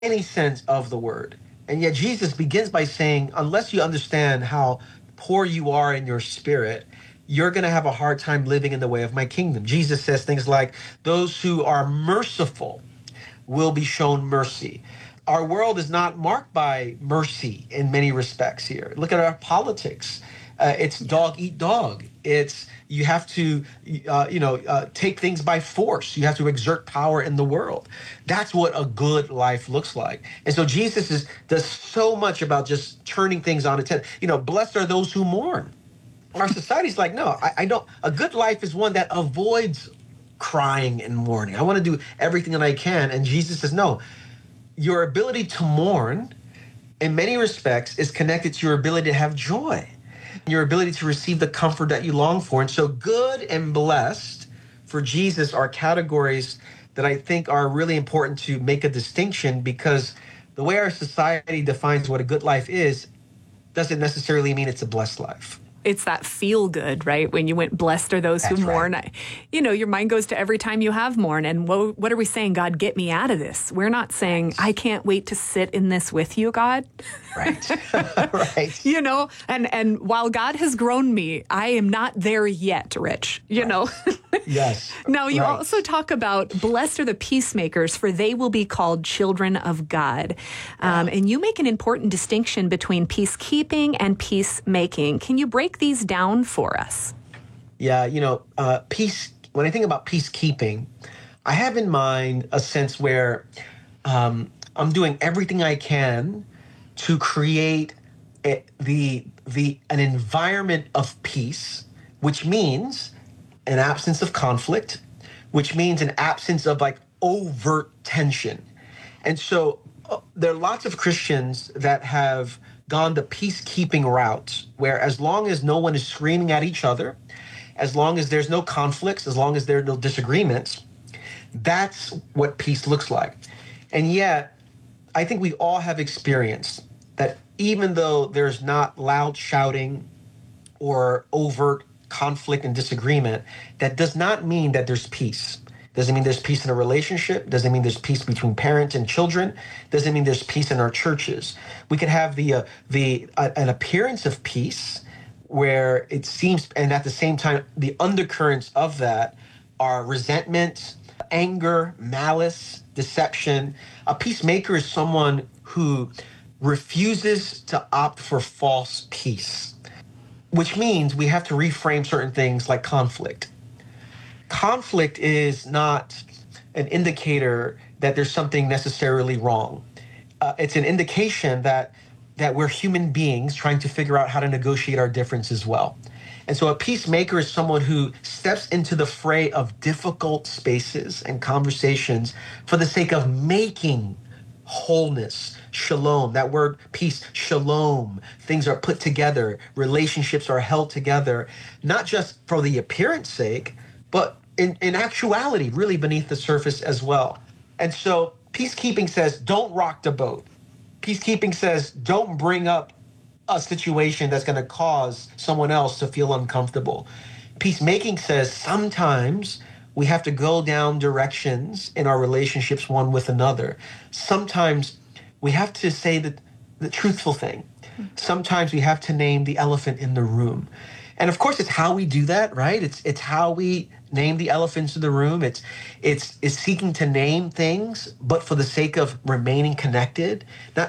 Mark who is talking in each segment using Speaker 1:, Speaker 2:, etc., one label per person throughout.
Speaker 1: any sense of the word. And yet Jesus begins by saying, unless you understand how poor you are in your spirit, you're going to have a hard time living in the way of my kingdom. Jesus says things like, those who are merciful will be shown mercy. Our world is not marked by mercy in many respects here. Look at our politics. It's dog eat dog. It's you have to, take things by force. You have to exert power in the world. That's what a good life looks like. And so does so much about just turning things on its head. Blessed are those who mourn. Our society's like, no, I don't. A good life is one that avoids crying and mourning. I want to do everything that I can. And Jesus says, no, your ability to mourn in many respects is connected to your ability to have joy, your ability to receive the comfort that you long for. And so good and blessed for Jesus are categories that I think are really important to make a distinction, because the way our society defines what a good life is doesn't necessarily mean it's a blessed life.
Speaker 2: It's that feel good, right? When you went, blessed are those who mourn. Right. Your mind goes to every time you have mourn. And what are we saying? God, get me out of this. We're not saying, I can't wait to sit in this with you, God.
Speaker 1: Right. Right.
Speaker 2: And while God has grown me, I am not there yet, Rich, know.
Speaker 1: Yes.
Speaker 2: Now, you also talk about blessed are the peacemakers, for they will be called children of God. And you make an important distinction between peacekeeping and peacemaking. Can you break these down for us?
Speaker 1: Yeah, peace. When I think about peacekeeping, I have in mind a sense where I'm doing everything I can to create an environment of peace, which means an absence of conflict, which means an absence of overt tension. And so there are lots of Christians that have gone the peacekeeping route, where as long as no one is screaming at each other, as long as there's no conflicts, as long as there are no disagreements, that's what peace looks like. And yet, I think we all have experienced that even though there's not loud shouting or overt conflict and disagreement, that does not mean that there's peace. Doesn't mean there's peace in a relationship. Doesn't mean there's peace between parents and children. Doesn't mean there's peace in our churches. We could have an appearance of peace where it seems, and at the same time, the undercurrents of that are resentment, anger, malice, deception. A peacemaker is someone who refuses to opt for false peace, which means we have to reframe certain things like conflict. Conflict is not an indicator that there's something necessarily wrong. It's an indication that we're human beings trying to figure out how to negotiate our differences well. And so a peacemaker is someone who steps into the fray of difficult spaces and conversations for the sake of making wholeness, shalom, that word peace, shalom. Things are put together, relationships are held together, not just for the appearance sake, but in actuality, really beneath the surface as well. And so peacekeeping says, don't rock the boat. Peacekeeping says, don't bring up a situation that's going to cause someone else to feel uncomfortable. Peacemaking says sometimes we have to go down directions in our relationships one with another. Sometimes we have to say the truthful thing. Sometimes we have to name the elephant in the room. And of course, it's how we do that, right? It's how we name the elephants in the room. It's seeking to name things, but for the sake of remaining connected.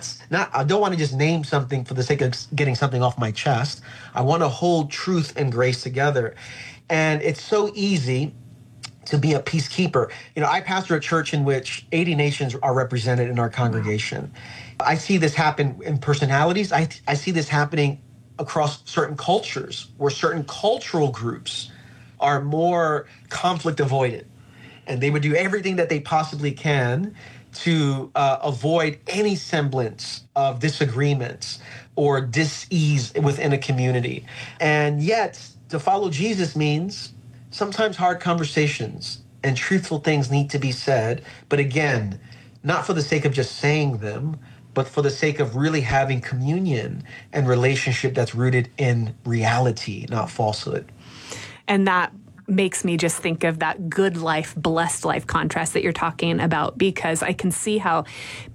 Speaker 1: I don't want to just name something for the sake of getting something off my chest. I want to hold truth and grace together. And it's so easy to be a peacekeeper. I pastor a church in which 80 nations are represented in our congregation. I see this happen in personalities. I see this happening across certain cultures, where certain cultural groups are more conflict avoidant, and they would do everything that they possibly can to avoid any semblance of disagreements or dis-ease within a community. And yet, to follow Jesus means sometimes hard conversations and truthful things need to be said, but again, not for the sake of just saying them, but for the sake of really having communion and relationship that's rooted in reality, not falsehood.
Speaker 2: And that makes me just think of that good life, blessed life contrast that you're talking about, because I can see how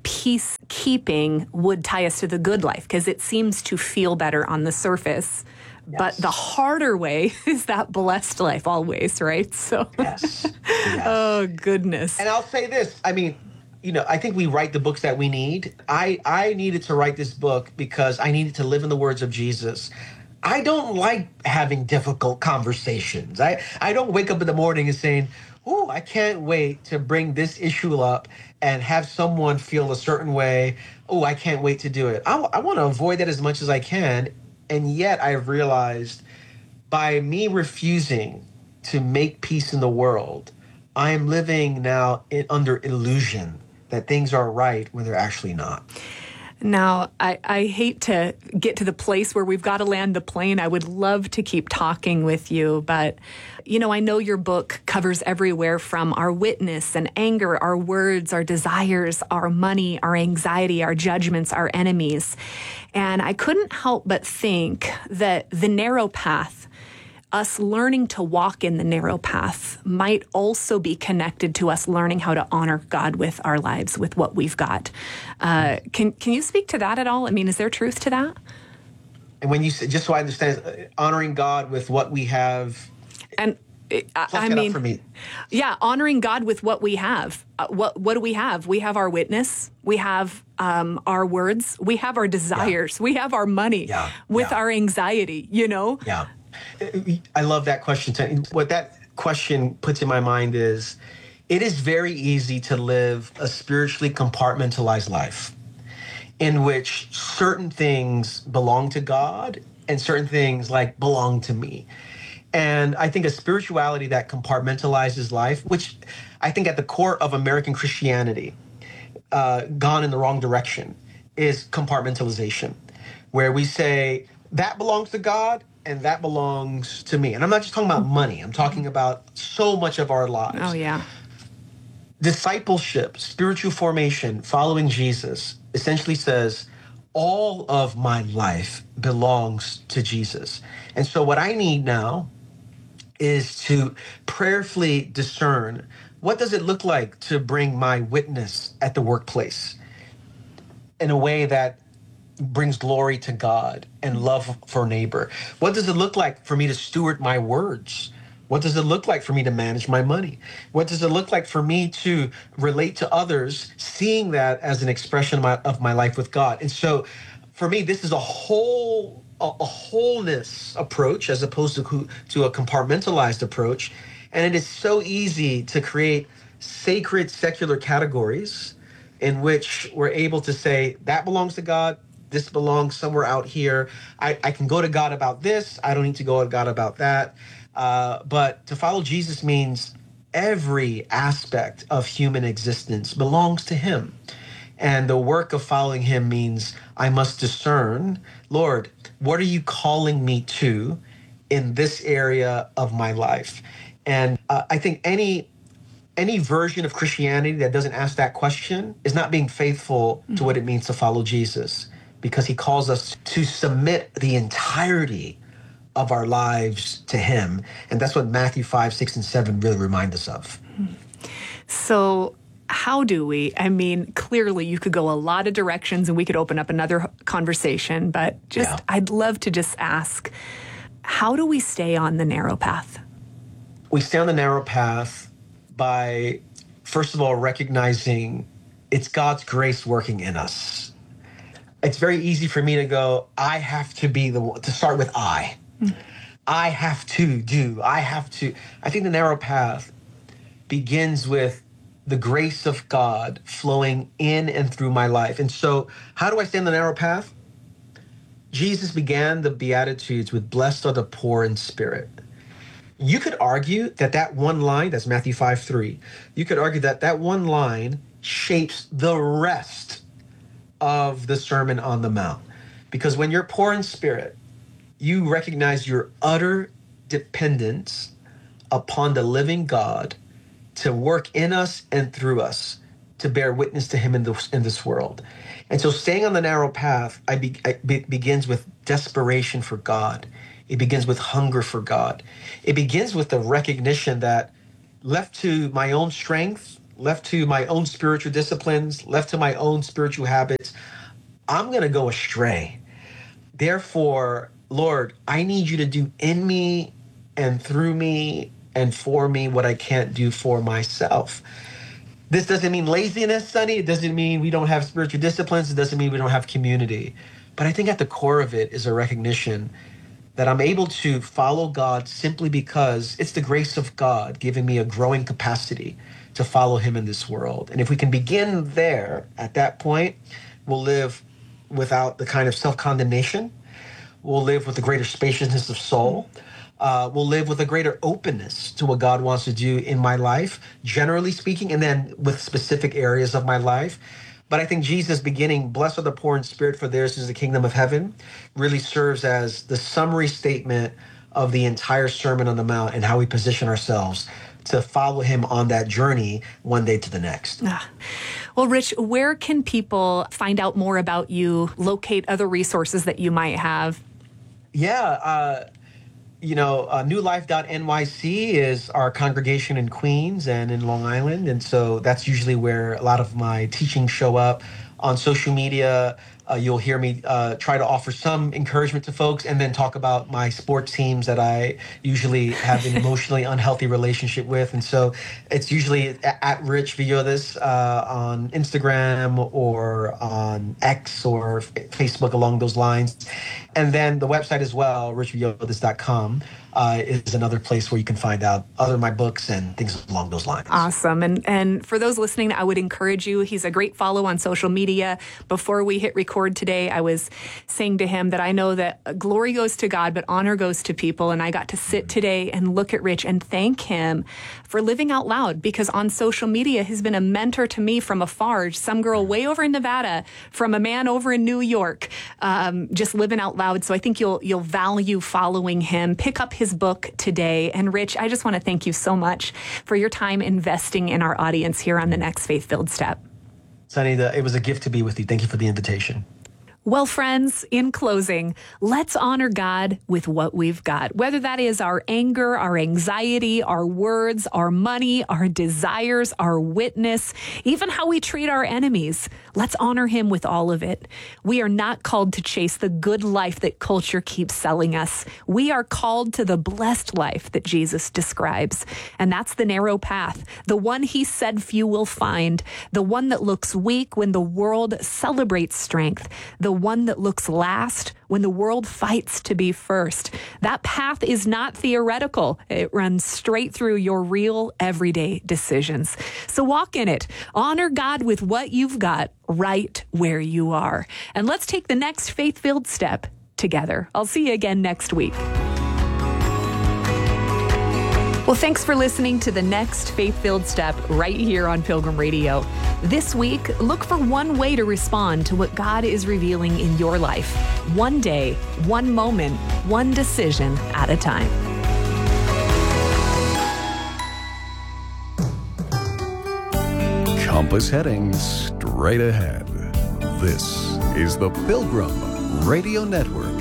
Speaker 2: peacekeeping would tie us to the good life, because it seems to feel better on the surface.
Speaker 1: Yes.
Speaker 2: But the harder way is that blessed life always, right? So,
Speaker 1: Yes. Yes.
Speaker 2: Oh, goodness.
Speaker 1: And I'll say this. I mean, I think we write the books that we need. I needed to write this book because I needed to live in the words of Jesus. I don't like having difficult conversations. I don't wake up in the morning and saying, "Oh, I can't wait to bring this issue up and have someone feel a certain way. Oh, I can't wait to do it." I want to avoid that as much as I can. And yet I've realized by me refusing to make peace in the world, I am living now under illusion that things are right when they're actually not.
Speaker 2: Now, I hate to get to the place where we've got to land the plane. I would love to keep talking with you, but, I know your book covers everywhere from our witness and anger, our words, our desires, our money, our anxiety, our judgments, our enemies. And I couldn't help but think that the narrow path, us learning to walk in the narrow path, might also be connected to us learning how to honor God with our lives, with what we've got. Can you speak to that at all? I mean, is there truth to that?
Speaker 1: And when you say, just so I understand, honoring God with what we have,
Speaker 2: and I mean,
Speaker 1: for me.
Speaker 2: Yeah, honoring God with what we have. What do we have? We have our witness. We have our words. We have our desires. Yeah. We have our money. Yeah. With our anxiety.
Speaker 1: Yeah. I love that question. What that question puts in my mind is, it is very easy to live a spiritually compartmentalized life in which certain things belong to God and certain things belong to me. And I think a spirituality that compartmentalizes life, which I think at the core of American Christianity, gone in the wrong direction, is compartmentalization, where we say that belongs to God and that belongs to me. And I'm not just talking about money. I'm talking about so much of our lives.
Speaker 2: Oh, yeah.
Speaker 1: Discipleship, spiritual formation, following Jesus, essentially says all of my life belongs to Jesus. And so what I need now is to prayerfully discern, what does it look like to bring my witness at the workplace in a way that brings glory to God and love for neighbor? What does it look like for me to steward my words? What does it look like for me to manage my money? What does it look like for me to relate to others, seeing that as an expression of my life with God? And so for me, this is a wholeness approach as opposed to a compartmentalized approach. And it is so easy to create sacred secular categories in which we're able to say that belongs to God, this belongs somewhere out here. I can go to God about this. I don't need to go to God about that. But to follow Jesus means every aspect of human existence belongs to him. And the work of following him means I must discern, Lord, what are you calling me to in this area of my life? And I think any version of Christianity that doesn't ask that question is not being faithful to what it means to follow Jesus, because he calls us to submit the entirety of our lives to him. And that's what Matthew 5, 6, and 7 really remind us of.
Speaker 2: So how do we? I mean, clearly you could go a lot of directions and we could open up another conversation, but I'd love to just ask, how do we stay on the narrow path?
Speaker 1: We stay on the narrow path by, first of all, recognizing it's God's grace working in us. It's very easy for me to go, I have to be the one, to start with I. I have to do, I have to. I think the narrow path begins with the grace of God flowing in and through my life. And so how do I stay on the narrow path? Jesus began the Beatitudes with blessed are the poor in spirit. You could argue that one line, that's Matthew 5:3, you could argue that one line shapes the rest of the Sermon on the Mount. Because when you're poor in spirit, you recognize your utter dependence upon the living God to work in us and through us, to bear witness to him in this world. And so staying on the narrow path begins with desperation for God It begins with hunger for God. It begins with the recognition that left to my own strength, left to my own spiritual disciplines, left to my own spiritual habits, I'm going to go astray. Therefore, Lord, I need you to do in me and through me and for me what I can't do for myself. This doesn't mean laziness, Sonny. It doesn't mean we don't have spiritual disciplines. It doesn't mean we don't have community. But I think at the core of it is a recognition that I'm able to follow God simply because it's the grace of God giving me a growing capacity to follow him in this world. And if we can begin there, at that point, we'll live without the kind of self-condemnation. We'll live with a greater spaciousness of soul. We'll live with a greater openness to what God wants to do in my life, generally speaking, and then with specific areas of my life. But I think Jesus beginning, blessed are the poor in spirit, for theirs is the kingdom of heaven, really serves as the summary statement of the entire Sermon on the Mount and how we position ourselves to follow him on that journey one day to the next.
Speaker 2: Well, Rich, where can people find out more about you, locate other resources that you might have?
Speaker 1: Yeah, newlife.nyc is our congregation in Queens and in Long Island. And so that's usually where a lot of my teachings show up. On social media, you'll hear me try to offer some encouragement to folks and then talk about my sports teams that I usually have an emotionally unhealthy relationship with. And so it's usually at Rich Villodas on Instagram or on X or Facebook along those lines. And then the website as well, richvillodas.com. Is another place where you can find out other of my books and things along those lines.
Speaker 2: Awesome. And for those listening, I would encourage you. He's a great follow on social media. Before we hit record today, I was saying to him that I know that glory goes to God, but honor goes to people. And I got to sit today and look at Rich and thank him for living out loud, because on social media, he's been a mentor to me from afar. Some girl way over in Nevada, from a man over in New York, just living out loud. So I think you'll value following him. Pick up his book today. And Rich, I just want to thank you so much for your time investing in our audience here on The Next Faith-Filled Step.
Speaker 1: Sonny, it was a gift to be with you. Thank you for the invitation.
Speaker 2: Well, friends, in closing, let's honor God with what we've got, whether that is our anger, our anxiety, our words, our money, our desires, our witness, even how we treat our enemies. Let's honor him with all of it. We are not called to chase the good life that culture keeps selling us. We are called to the blessed life that Jesus describes. And that's the narrow path, the one he said few will find, the one that looks weak when the world celebrates strength, the one that looks last when the world fights to be first. That path is not theoretical. It runs straight through your real everyday decisions. So walk in it. Honor God with what you've got right where you are. And let's take the next faith-filled step together. I'll see you again next week. Well, thanks for listening to The Next Faith-Filled Step right here on Pilgrim Radio. This week, look for one way to respond to what God is revealing in your life. One day, one moment, one decision at a time.
Speaker 3: Compass heading straight ahead. This is the Pilgrim Radio Network.